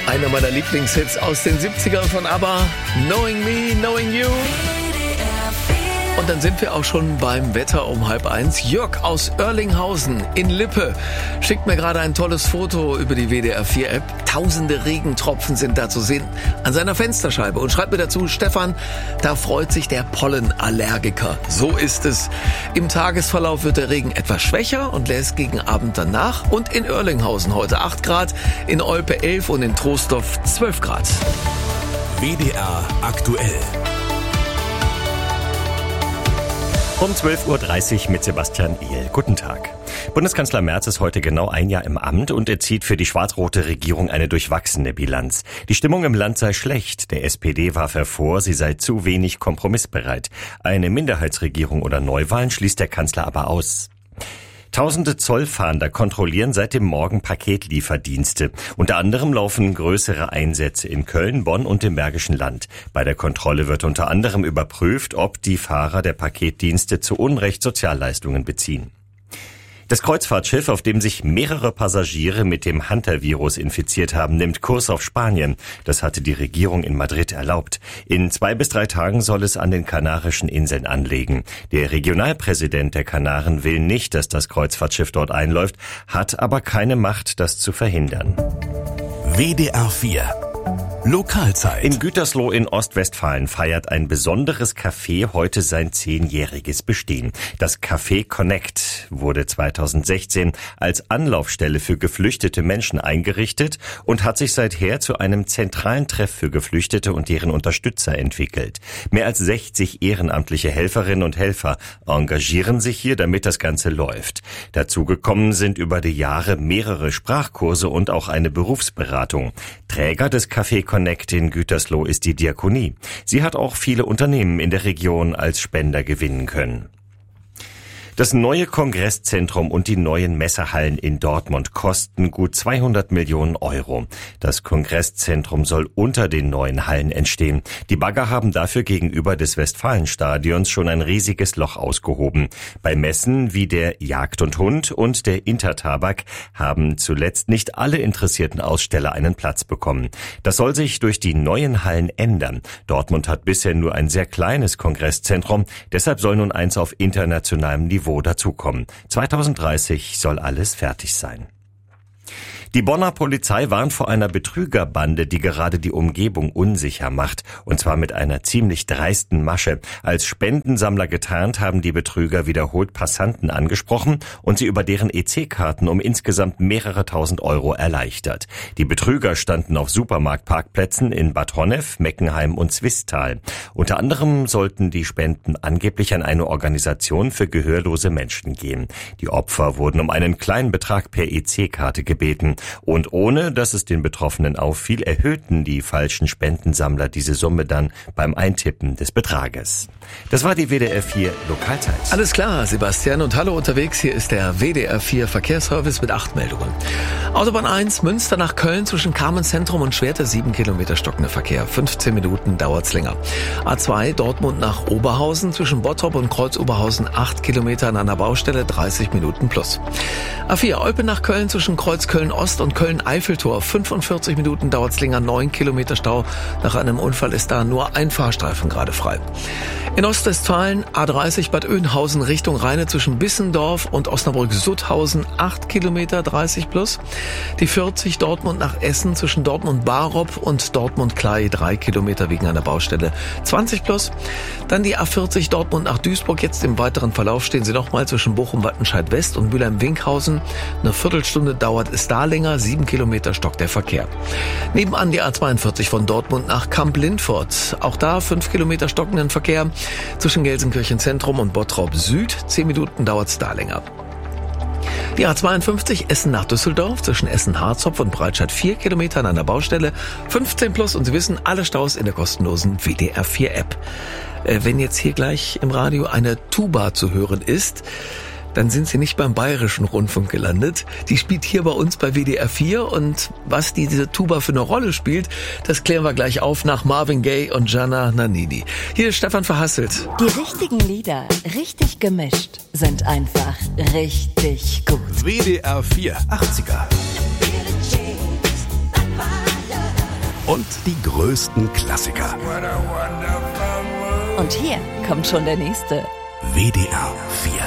Einer meiner Lieblingshits aus den 70ern von ABBA, Knowing Me, Knowing You. Und dann sind wir auch schon beim Wetter um 12:30. Jörg aus Oerlinghausen in Lippe schickt mir gerade ein tolles Foto über die WDR 4 App. Tausende Regentropfen sind da zu sehen an seiner Fensterscheibe. Und schreibt mir dazu, Stefan, da freut sich der Pollenallergiker. So ist es. Im Tagesverlauf wird der Regen etwas schwächer und lässt gegen Abend dann nach. Und in Oerlinghausen heute 8 Grad, in Olpe 11 und in Troisdorf 12 Grad. WDR aktuell. Um 12:30 Uhr mit Sebastian Ehl. Guten Tag. Bundeskanzler Merz ist heute genau ein Jahr im Amt und er zieht für die schwarz-rote Regierung eine durchwachsene Bilanz. Die Stimmung im Land sei schlecht. Der SPD warf er vor, sie sei zu wenig kompromissbereit. Eine Minderheitsregierung oder Neuwahlen schließt der Kanzler aber aus. Tausende Zollfahnder kontrollieren seit dem Morgen Paketlieferdienste. Unter anderem laufen größere Einsätze in Köln, Bonn und dem Bergischen Land. Bei der Kontrolle wird unter anderem überprüft, ob die Fahrer der Paketdienste zu Unrecht Sozialleistungen beziehen. Das Kreuzfahrtschiff, auf dem sich mehrere Passagiere mit dem Hunter-Virus infiziert haben, nimmt Kurs auf Spanien. Das hatte die Regierung in Madrid erlaubt. In 2 bis 3 Tagen soll es an den Kanarischen Inseln anlegen. Der Regionalpräsident der Kanaren will nicht, dass das Kreuzfahrtschiff dort einläuft, hat aber keine Macht, das zu verhindern. WDR 4 Lokalzeit. In Gütersloh in Ostwestfalen feiert ein besonderes Café heute sein 10-jähriges Bestehen. Das Café Connect wurde 2016 als Anlaufstelle für geflüchtete Menschen eingerichtet und hat sich seither zu einem zentralen Treff für Geflüchtete und deren Unterstützer entwickelt. Mehr als 60 ehrenamtliche Helferinnen und Helfer engagieren sich hier, damit das Ganze läuft. Dazugekommen sind über die Jahre mehrere Sprachkurse und auch eine Berufsberatung. Träger des Café Connect in Gütersloh ist die Diakonie. Sie hat auch viele Unternehmen in der Region als Spender gewinnen können. Das neue Kongresszentrum und die neuen Messehallen in Dortmund kosten gut 200 Millionen Euro. Das Kongresszentrum soll unter den neuen Hallen entstehen. Die Bagger haben dafür gegenüber des Westfalenstadions schon ein riesiges Loch ausgehoben. Bei Messen wie der Jagd und Hund und der Intertabak haben zuletzt nicht alle interessierten Aussteller einen Platz bekommen. Das soll sich durch die neuen Hallen ändern. Dortmund hat bisher nur ein sehr kleines Kongresszentrum. Deshalb soll nun eins auf internationalem Niveau dazukommen. 2030 soll alles fertig sein. Die Bonner Polizei warnt vor einer Betrügerbande, die gerade die Umgebung unsicher macht. Und zwar mit einer ziemlich dreisten Masche. Als Spendensammler getarnt haben die Betrüger wiederholt Passanten angesprochen und sie über deren EC-Karten um insgesamt mehrere tausend Euro erleichtert. Die Betrüger standen auf Supermarktparkplätzen in Bad Honnef, Meckenheim und Zwistal. Unter anderem sollten die Spenden angeblich an eine Organisation für gehörlose Menschen gehen. Die Opfer wurden um einen kleinen Betrag per EC-Karte gebeten. Und ohne, dass es den Betroffenen auffiel, erhöhten die falschen Spendensammler diese Summe dann beim Eintippen des Betrages. Das war die WDR 4 Lokalzeit. Alles klar, Sebastian, und hallo unterwegs. Hier ist der WDR 4 Verkehrsservice mit 8 Meldungen. Autobahn 1, Münster nach Köln zwischen Kamenz-Zentrum und Schwerte 7 Kilometer stockender Verkehr. 15 Minuten dauert's länger. A2, Dortmund nach Oberhausen zwischen Bottrop und Kreuz-Oberhausen 8 Kilometer an einer Baustelle, 30 Minuten plus. A4, Olpe nach Köln zwischen Kreuz Köln-Ost und Köln-Eiffeltor. 45 Minuten dauert's länger, 9 Kilometer Stau. Nach einem Unfall ist da nur ein Fahrstreifen gerade frei. In Ostwestfalen A30 Bad Oeynhausen Richtung Rheine zwischen Bissendorf und Osnabrück-Sutthausen 8 Kilometer 30 plus. Die 40 Dortmund nach Essen zwischen Dortmund-Barop und Dortmund-Klei 3 Kilometer wegen einer Baustelle 20 plus. Dann die A40 Dortmund nach Duisburg. Jetzt im weiteren Verlauf stehen sie nochmal zwischen Bochum-Wattenscheid-West und Mülheim-Winkhausen. Eine Viertelstunde dauert es da länger, 7 Kilometer stockt der Verkehr. Nebenan die A42 von Dortmund nach Kamp-Lindfort. Auch da 5 Kilometer stockenden Verkehr zwischen Gelsenkirchen Zentrum und Bottrop Süd. 10 Minuten dauert es da länger. Die A52 Essen nach Düsseldorf zwischen Essen-Harzopf und Breitscheid 4 Kilometer an einer Baustelle. 15 plus und Sie wissen, alle Staus in der kostenlosen WDR 4 App. Wenn jetzt hier gleich im Radio eine Tuba zu hören ist, dann sind Sie nicht beim Bayerischen Rundfunk gelandet. Die spielt hier bei uns bei WDR 4 und was diese Tuba für eine Rolle spielt, das klären wir gleich auf nach Marvin Gaye und Gianna Nannini. Hier ist Stefan Verhasselt. Die richtigen Lieder, richtig gemischt, sind einfach richtig gut. WDR 4 80er. und die größten Klassiker. Und hier kommt schon der nächste. WDR 4